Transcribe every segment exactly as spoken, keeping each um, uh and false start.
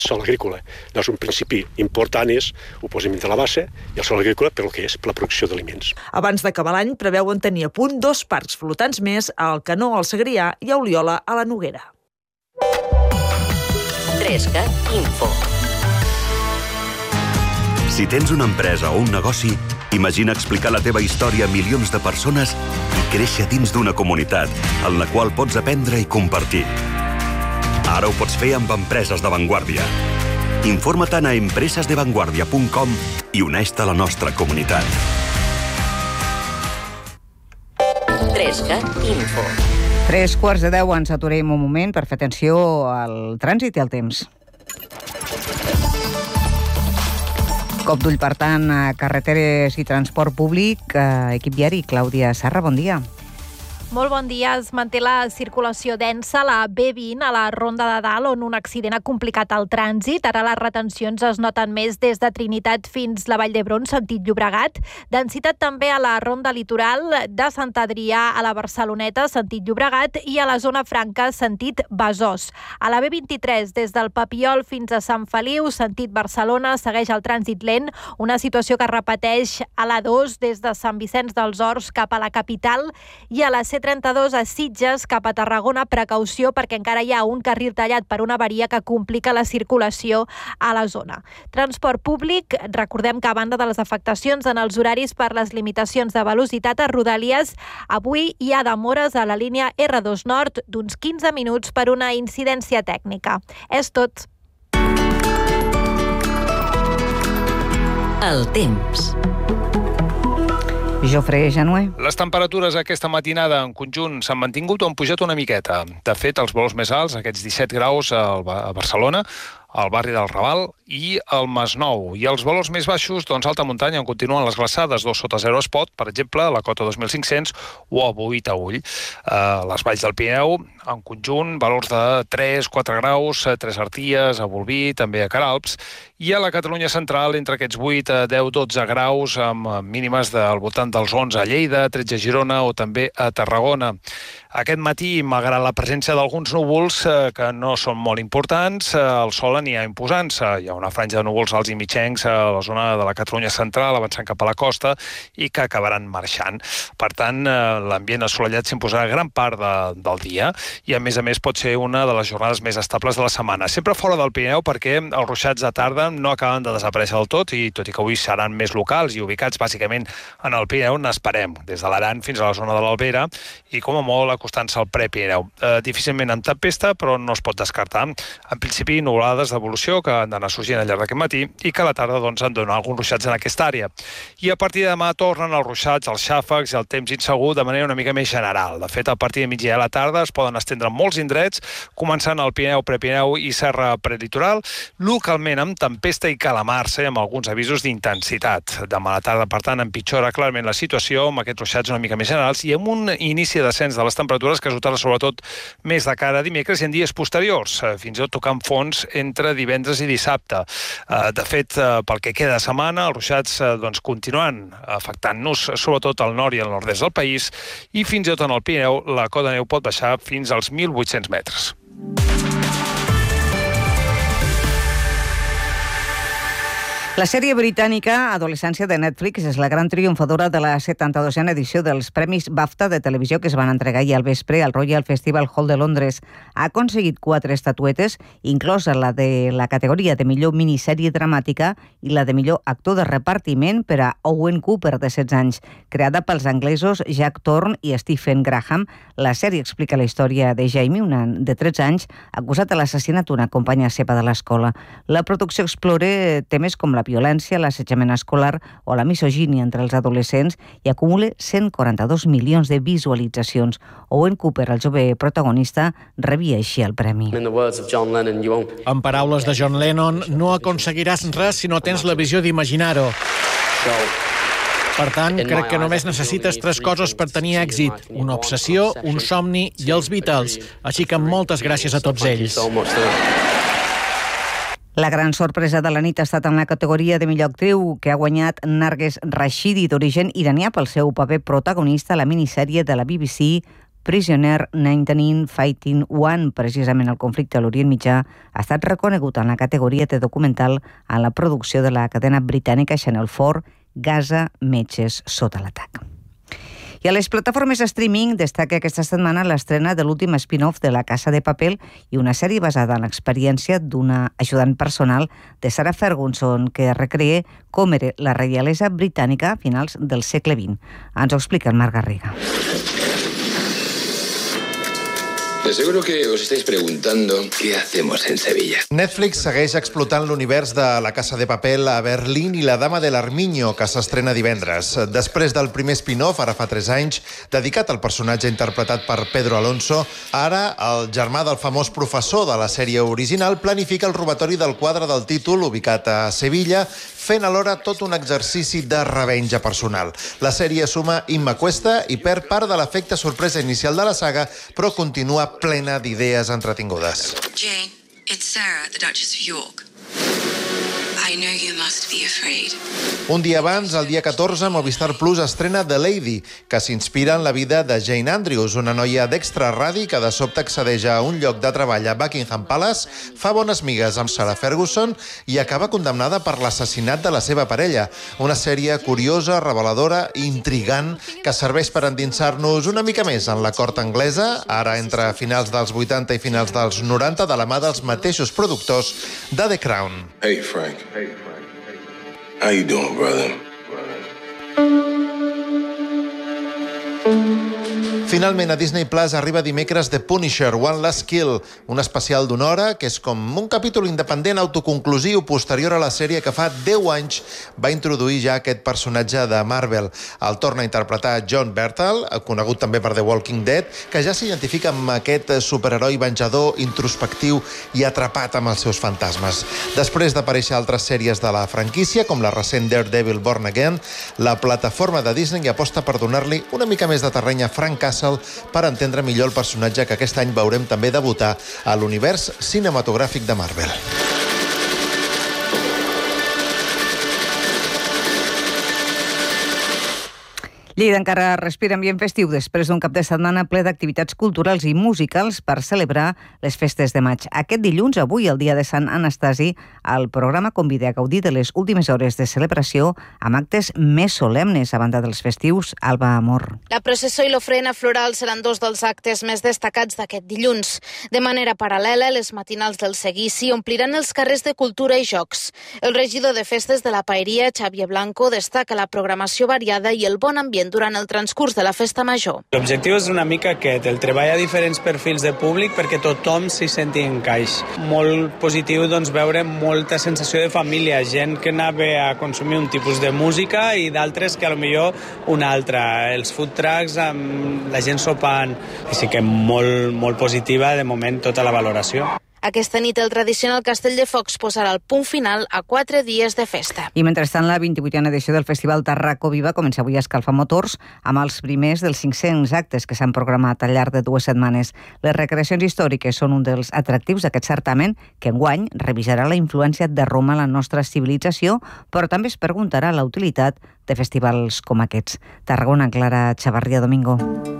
Sòl agrícola. Doncs un principi important és, ho posem entre la base, i el sòl agrícola per el que és, per la producció d'aliments. Abans d'acabar l'any preveuen tenir a punt dos parcs flotants més a Alcanó, al Segrià, i a Oliola, a la Noguera. Trescat Info. Si tens una empresa o un negoci, imagina explicar la teva història a milions de persones i créixer dins d'una comunitat en la qual pots aprendre i compartir. Ara ho pots fer amb Empreses de Vanguardia. Informa-te'n a empresas de vanguardia punt com i uneix-te a la nostra comunitat. Trescat Info. Tres quarts de deu, ens aturem un moment per fer atenció al trànsit i al temps. Cop d'ull, per tant, a carreteres i transport públic. Equip viari, Clàudia Sarra, bon dia. Molt bon dia. Es manté la circulació densa a la B vint, a la Ronda de Dalt, on un accident ha complicat el trànsit. Ara les retencions es noten més des de Trinitat fins la Vall d'Hebron, sentit Llobregat. Densitat també a la Ronda Litoral, de Sant Adrià a la Barceloneta, sentit Llobregat, i a la Zona Franca, sentit Besòs. A la B vint-i-tres, des del Papiol fins a Sant Feliu, sentit Barcelona, segueix el trànsit lent, una situació que es repeteix a la dos, des de Sant Vicenç dels Horts cap a la capital, i a la C trenta-dos a Sitges cap a Tarragona. Precaució perquè encara hi ha un carril tallat per una avaria que complica la circulació a la zona. Transport públic, recordem que a banda de les afectacions en els horaris per les limitacions de velocitat a Rodalies, avui hi ha demores a la línia R dos Nord d'uns quinze minuts per una incidència tècnica. És tot. El temps. Jofre Janué. Les temperatures aquesta matinada en conjunt s'han mantingut o han pujat una miqueta. De fet, els valors més alts, aquests disset graus a Barcelona, al barri del Raval i al Masnou. I els valors més baixos, doncs, alta muntanya, on continuen les glaçades, dos sota zero a Espot, per exemple, a la cota dos mil cinc-cents o a Boí Taüll. Uh, les valls del Pirineu, en conjunt, valors de tres quatre graus, tres Arties, a Bolvir, també a Queralbs, i a la Catalunya central, entre aquests vuit a deu dotze graus, amb mínimes del voltant dels onze a Lleida, tretze a Girona o també a Tarragona. Aquest matí, malgrat la presència d'alguns núvols eh, que no són molt importants, eh, el sol anirà imposant-se. Hi ha una franja de núvols alts i mitjencs a la zona de la Catalunya central, avançant cap a la costa, i que acabaran marxant. Per tant, eh, l'ambient assolellat s'imposarà gran part de, del dia, i a més a més pot ser una de les jornades més estables de la setmana. Sempre fora del Pirineu, perquè els ruixats de tarda no acaben de desaparèixer del tot, i tot i que avui seran més locals i ubicats bàsicament en el Pirineu, n'esperem, des de l'Aran fins a la zona de l'Albera, i com a molt acostant-se al prepirineu. Eh, difícilment amb tempesta, però no es pot descartar. En principi, nuvolades d'evolució que han d'anar sorgint al llarg d'aquest matí i que a la tarda doncs, han de donar alguns ruixats en aquesta àrea. I a partir de demà tornen els ruixats, els xàfecs i el temps insegur de manera una mica més general. De fet, a partir de migdia a la tarda es poden estendre molts indrets, començant al Pirineu, Prepirineu i Serra Prelitoral, localment amb tempesta i calamarsa, amb alguns avisos d'intensitat. Demà a la tarda, per tant, empitjora clarament la situació, amb aquests ruixats una mica més generals i amb un inici de descens de les temperatures que es notarà sobretot més de cara a dimecres i en dies posteriors, fins i tot tocant fons entre divendres i dissabte. De fet, pel que queda de setmana, els ruixats doncs, continuaran afectant-nos sobretot al nord i al nord-est del país, i fins i tot en el Pirineu la cota de neu pot baixar fins als mil vuit-cents metres. La sèrie britànica Adolescència de Netflix és la gran triomfadora de la setanta-dosena edició dels Premis BAFTA de televisió que es van entregar ahir al vespre al Royal Festival Hall de Londres. Ha aconseguit quatre estatuetes, inclosa la de la categoria de millor minissèrie dramàtica i la de millor actor de repartiment per a Owen Cooper, de setze anys. Creada pels anglesos Jack Thorne i Stephen Graham, la sèrie explica la història de Jamie, un nen de tretze anys, acusat de l'assassinat d'una companya seva de l'escola. La producció explora temes com la violència, l'assetjament escolar o la misogínia entre els adolescents i acumula cent quaranta-dos milions de visualitzacions. Owen Cooper, el jove protagonista, rebia així el premi. En paraules de John Lennon, no aconseguiràs res si no tens la visió d'imaginar-ho. Per tant, crec que només necessites tres coses per tenir èxit: una obsessió, un somni i els Beatles. Així que moltes gràcies a tots ells. La gran sorpresa de la nit ha estat en la categoria de millor actriu, que ha guanyat Narges Rashidi, d'origen iranià, pel seu paper protagonista a la minissèrie de la B B C Prisoner mil novecientos Fighting One, precisament el conflicte a l'Orient Mitjà, ha estat reconegut en la categoria de documental en la producció de la cadena britànica Channel quatre, Gaza, metges sota l'atac. I a les plataformes de streaming destaca aquesta setmana l'estrena de l'últim spin-off de La Casa de Papel i una sèrie basada en l'experiència d'una ajudant personal de Sarah Ferguson que recrea com era la reialesa britànica a finals del segle vint. Ens ho explica el Marc Garriga. De seguro que os estáis preguntando qué hacemos en Sevilla. Netflix segueix explotant l'univers de La Casa de Papel a Berlín i La Dama de l'Arminyo, que s'estrena divendres. Després del primer spin-off, ara fa tres anys, dedicat al personatge interpretat per Pedro Alonso, ara el germà del famós professor de la sèrie original planifica el robatori del quadre del títol, ubicat a Sevilla, fent alhora tot un exercici de revenja personal. La sèrie suma Imma Cuesta i perd part de l'efecte sorpresa inicial de la saga, però continua plena d'idees entretingudes. Jane, it's Sarah, the Duchess of York. I know you must be afraid. Un dia abans, el dia catorze, Movistar Plus estrena The Lady, que s'inspira en la vida de Jane Andrews, una noia d'extra radi que de sobte accedeix a un lloc de treball a Buckingham Palace, fa bones migues amb Sarah Ferguson i acaba condemnada per l'assassinat de la seva parella. Una sèrie curiosa, reveladora i intrigant que serveix per endinsar-nos una mica més en la cort anglesa, ara entre finals dels vuitanta i finals dels noranta, de la mà dels mateixos productors de The Crown. Hey, Frank. Hey, Frank. How you doing, brother? Finalment, a Disney Plus arriba dimecres The Punisher, One Last Kill, un especial d'una hora que és com un capítol independent autoconclusiu posterior a la sèrie que fa deu anys va introduir ja aquest personatge de Marvel. El torna a interpretar John Bertal, conegut també per The Walking Dead, que ja s'identifica amb aquest superheroi venjador, introspectiu i atrapat amb els seus fantasmes. Després d'aparèixer altres sèries de la franquícia, com la recent Daredevil Born Again, la plataforma de Disney aposta per donar-li una mica més de terreny a Frank Castle per entendre millor el personatge que aquest any veurem també debutar a l'univers cinematogràfic de Marvel. Lleida encara respira ambient festiu després d'un cap de setmana ple d'activitats culturals i musicals per celebrar les festes de maig. Aquest dilluns, avui, el dia de Sant Anastasi, el programa convida a gaudir de les últimes hores de celebració amb actes més solemnes a banda dels festius. Alba Amor. La processó i l'ofrena floral seran dos dels actes més destacats d'aquest dilluns. De manera paral·lela, les matinals del seguici ompliran els carrers de cultura i jocs. El regidor de festes de la Paeria, Xavier Blanco, destaca la programació variada i el bon ambient durant el transcurs de la festa major. L'objectiu és una mica aquest, el treball a diferents perfils de públic perquè tothom s'hi senti en caix. Molt positiu doncs, veure molta sensació de família, gent que anava a consumir un tipus de música i d'altres que a lo millor una altra. Els food trucks amb la gent sopant, així que molt, molt positiva de moment tota la valoració. Aquesta nit el tradicional Castell de Focs posarà el punt final a quatre dies de festa. I mentrestant, la vint-i-vuitena edició del Festival Tarraco Viva comença avui a escalfar motors amb els primers dels cinc-cents actes que s'han programat al llarg de dues setmanes. Les recreacions històriques són un dels atractius d'aquest certamen que enguany revisarà la influència de Roma a la nostra civilització, però també es preguntarà la utilitat de festivals com aquests. Tarragona, Clara Chavarria Domingo.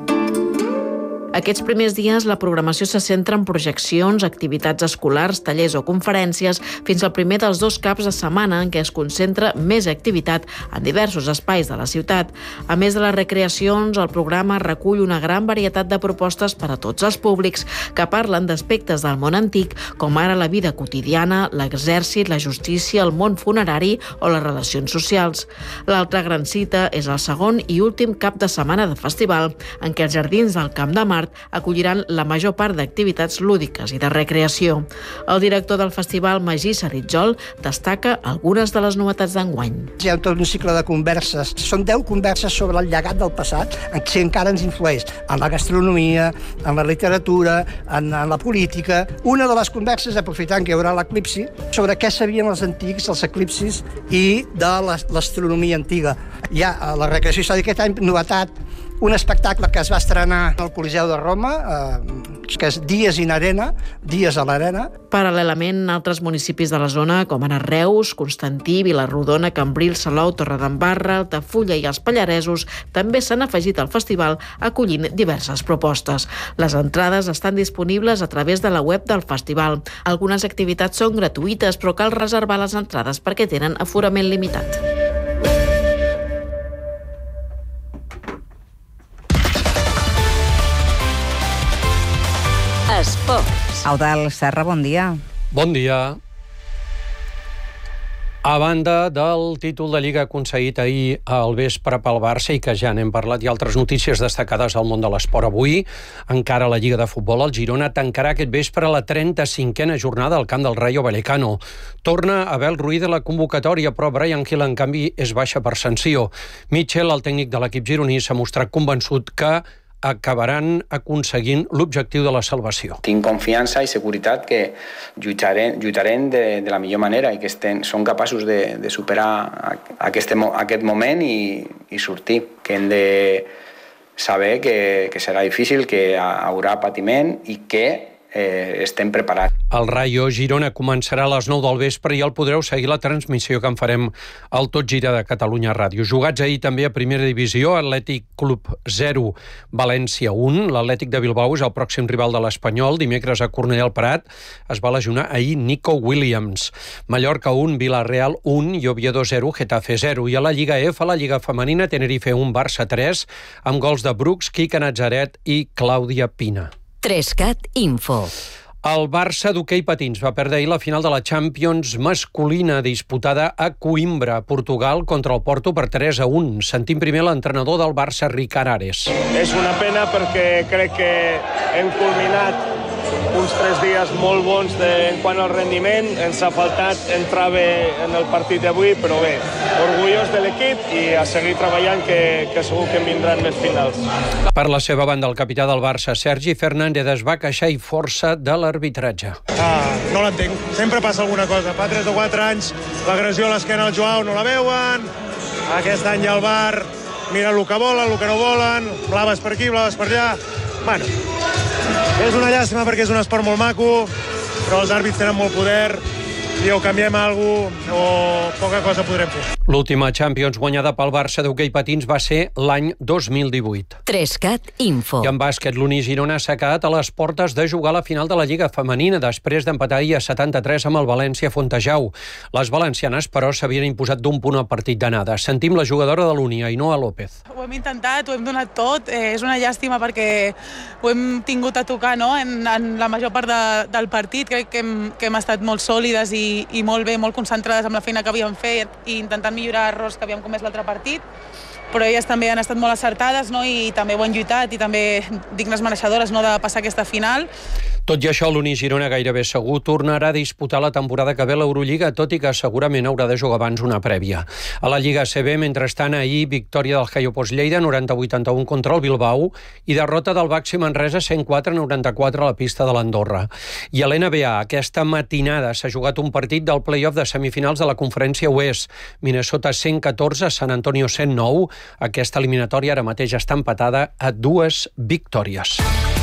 Aquests primers dies la programació se centra en projeccions, activitats escolars, tallers o conferències, fins al primer dels dos caps de setmana en què es concentra més activitat en diversos espais de la ciutat. A més de les recreacions, el programa recull una gran varietat de propostes per a tots els públics que parlen d'aspectes del món antic, com ara la vida quotidiana, l'exèrcit, la justícia, el món funerari o les relacions socials. L'altra gran cita és el segon i últim cap de setmana de festival, en què els jardins del Camp de Mart acolliran la major part d'activitats lúdiques i de recreació. El director del festival, Magí Saritjol, destaca algunes de les novetats d'enguany. Hi ha tot un cicle de converses. Són deu converses sobre el llegat del passat, en què encara ens influeix en la gastronomia, en la literatura, en, en la política. Una de les converses, aprofitant que hi haurà l'eclipsi, sobre què sabien els antics, els eclipsis i de l'astronomia antiga. Hi ha a la recreació històrica aquest any novetat, un espectacle que es va estrenar al Coliseu de Roma, eh, que és dies in arena, dies a l'arena. Paral·lelament, altres municipis de la zona, com ara Reus, Constantí, Vilarrodona, Cambrils, Salou, Torredembarra, Altafulla i els Pallaresos, també s'han afegit al festival acollint diverses propostes. Les entrades estan disponibles a través de la web del festival. Algunes activitats són gratuïtes, però cal reservar les entrades perquè tenen aforament limitat. Esports. Eudald Serra, bon dia. Bon dia. A banda del títol de Lliga aconseguit ahir al vespre pel Barça i que ja n'hem parlat, i altres notícies destacades al món de l'esport avui, encara a la Lliga de Futbol, el Girona tancarà aquest vespre la trenta-cinquena jornada al camp del Rayo Vallecano. Torna Abel Ruiz de la convocatòria, però Brian Hill, en canvi, és baixa per sanció. Mitchell, el tècnic de l'equip gironí, s'ha mostrat convençut que acabaran aconseguint l'objectiu de la salvació. Tinc confiança i seguretat que lluitarem, lluitarem de, de la millor manera i que estem, són capaços de, de superar aquest, aquest moment i, i sortir. Que hem de saber que, que serà difícil, que haurà patiment i que eh, estem preparats. El Rayo Girona començarà a les nou del vespre i el podreu seguir la transmissió que en farem al Tot Gira de Catalunya Ràdio. Jugats ahir també a Primera Divisió, Atlètic Club zero, València un. L'Atlètic de Bilbao és el pròxim rival de l'Espanyol. Dimecres a Cornellà al Prat es va lesionar ahir Nico Williams. Mallorca un, Villarreal un i Oviedo zero, Getafe zero. I a la Lliga F, a la Lliga Femenina, Tenerife un, Barça tres, amb gols de Brooks, Quique Natzaret i Clàudia Pina. Trescat Info. El Barça d'hoquei patins va perdre ahir la final de la Champions masculina disputada a Coimbra, Portugal, contra el Porto per tres a un. Sentim primer l'entrenador del Barça, Ricard Ares. És una pena perquè crec que hem culminat uns tres dies molt bons de, en quant al rendiment. Ens ha faltat entrar bé en el partit d'avui, però bé, orgullós de l'equip i a seguir treballant, que, que segur que en vindran més finals. Per la seva banda, el capità del Barça, Sergi Fernández, es va queixar i força de l'arbitratge. Ah, no l'entenc. Sempre passa alguna cosa. Fa tres o quatre anys l'agressió a l'esquena al Joao no la veuen. Aquest any ja el V A R mira el que volen, el que no volen, blaves per aquí, blaves per allà. Bueno, és una llàstima perquè és un esport molt maco, però els àrbits tenen molt poder i o canviem alguna cosa o poca cosa podrem fer. L'última Champions guanyada pel Barça d'hoquei patins va ser l'any dos mil divuit. Trescat Info. I en bàsquet, l'Uni Girona s'ha quedat a les portes de jugar la final de la Lliga Femenina després d'empatar ahir a setanta-tres amb el València Fontejau. Les valencianes, però, s'havien imposat d'un punt al partit d'anada. Sentim la jugadora de l'Uni, Ainhoa López. Ho hem intentat, ho hem donat tot. Eh, és una llàstima perquè ho hem tingut a tocar, no? en, en la major part de, del partit. Crec que hem, que hem estat molt sòlides i i molt bé, molt concentrades amb la feina que havíem fet i intentant millorar errors que havíem comès l'altre partit, però elles també han estat molt acertades, no? I també ho han lluitat i també dignes mereixedores, no?, de passar aquesta final. Tot i això, l'Uni Girona gairebé segur tornarà a disputar la temporada que ve l'Eurolliga, tot i que segurament haurà de jugar abans una prèvia. A la Lliga A C B, mentrestant, ahir, victòria del Jaiopos Lleida, noranta a vuitanta-un contra el Bilbao, i derrota del Baxi Manresa, cent quatre a noranta-quatre a la pista de l'Andorra. I a l'N B A, aquesta matinada s'ha jugat un partit del play-off de semifinals de la Conferència Oest. Minnesota cent catorze, San Antonio cent nou. Aquesta eliminatòria ara mateix està empatada a dues victòries.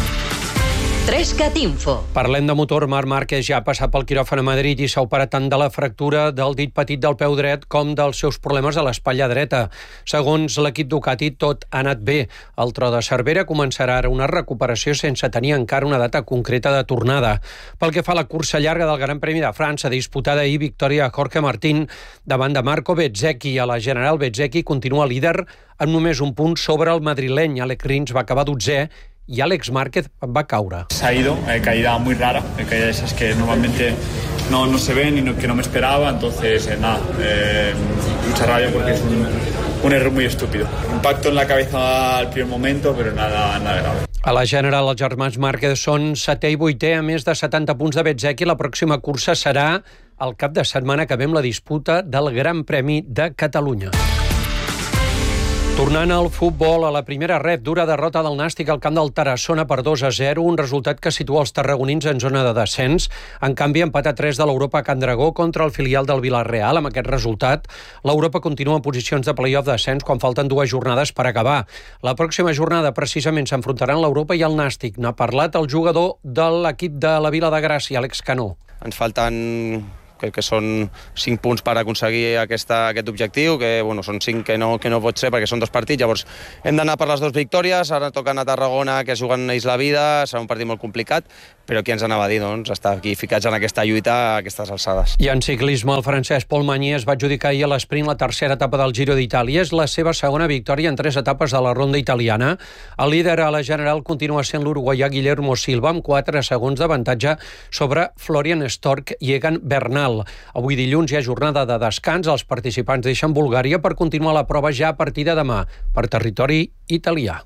Trescat Info. Parlem de motor. Marc Márquez ja ha passat pel quiròfan a Madrid i s'ha operat tant de la fractura del dit petit del peu dret com dels seus problemes de l'espatlla dreta. Segons l'equip Ducati, tot ha anat bé. El tro de Cervera començarà ara una recuperació sense tenir encara una data concreta de tornada. Pel que fa a la cursa llarga del Gran Premi de França, disputada ahir, victòria a Jorge Martín davant de Marco Bezzecchi. A la General, Bezzecchi continua líder amb només un punt sobre el madrileny. Alex Rins va acabar dotzè y Alex Márquez va caure. Se ha ido, eh, caída muy rara, eh, caída de esas que normalmente no, no se ven y no, que no me esperaba, entonces eh, nada, eh, mucha rabia porque es un, un error muy estúpido. Impacto en la cabeza al primer momento, pero nada, nada grave. A la General, els germans Márquez són setè i vuitè a més de setanta punts de Bezzecchi. La pròxima cursa serà el cap de setmana que ve amb la disputa del Gran Premi de Catalunya. Tornant al futbol, a la primera rep, dura derrota del Nàstic al camp del Tarassona per dos a zero, un resultat que situa els tarragonins en zona de descens. En canvi, empat a tres de l'Europa Can Dragó contra el filial del Villarreal. Amb aquest resultat, l'Europa continua en posicions de play-off descens quan falten dues jornades per acabar. La pròxima jornada, precisament, s'enfrontaran l'Europa i el Nàstic. N'ha parlat el jugador de l'equip de la Vila de Gràcia, Àlex Canó. Ens falten... crec que són cinc punts per aconseguir aquesta, aquest objectiu, que bueno, són cinc que no, que no pot ser perquè són dos partits, llavors hem d'anar per les dues victòries, ara toquen a Tarragona, que es juguen ells la vida, serà un partit molt complicat, però qui ens anava a dir, doncs, estar aquí ficats en aquesta lluita a aquestes alçades. I en ciclisme, el francès Paul Magny es va adjudicar ahir a l'esprint la tercera etapa del Giro d'Itàlia. És la seva segona victòria en tres etapes de la ronda italiana. El líder a la general continua sent l'uruguaià Guillermo Silva, amb quatre segons d'avantatge sobre Florian Stork i Egan Bernal. Avui dilluns hi ha jornada de descans. Els participants deixen Bulgària per continuar la prova ja a partir de demà per territori italià.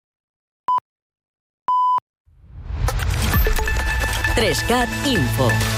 Trescat Info.